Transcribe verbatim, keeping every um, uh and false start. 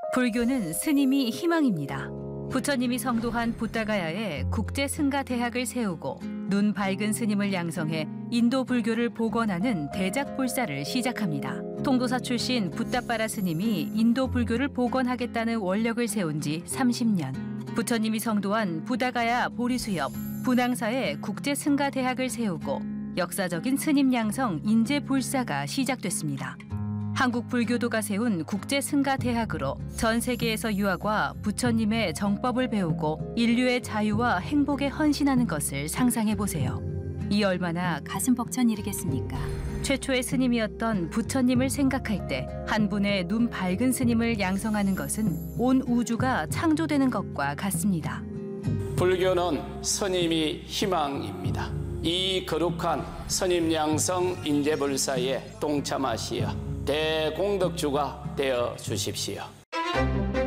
불교는 스님이 희망입니다. 부처님이 성도한 부다가야에 국제 승가 대학을 세우고 눈 밝은 스님을 양성해 인도 불교를 복원하는 대작 불사를 시작합니다. 통도사 출신 붓다빠라 스님이 인도 불교를 복원하겠다는 원력을 세운 지 삼십 년. 부처님이 성도한 부다가야 보리수 옆 분황사에 국제 승가 대학을 세우고 역사적인 스님 양성 인재 불사가 시작됐습니다. 한국 불교도가 세운 국제 승가 대학으로 전 세계에서 유학과 부처님의 정법을 배우고 인류의 자유와 행복에 헌신하는 것을 상상해 보세요. 이 얼마나 가슴 벅찬 일이겠습니까? 최초의 스님이었던 부처님을 생각할 때 한 분의 눈 밝은 스님을 양성하는 것은 온 우주가 창조되는 것과 같습니다. 불교는 스님이 희망입니다. 이 거룩한 스님 양성 인재불사에 동참하시어 대공덕주가 되어 주십시오.